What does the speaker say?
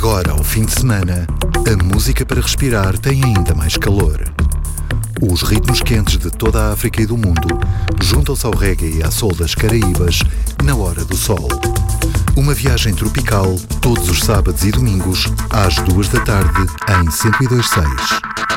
Agora, ao fim de semana, a música para respirar tem ainda mais calor. Os ritmos quentes de toda a África e do mundo juntam-se ao reggae e à soul das Caraíbas na hora do sol. Uma viagem tropical todos os sábados e domingos às 2 da tarde em 102.6.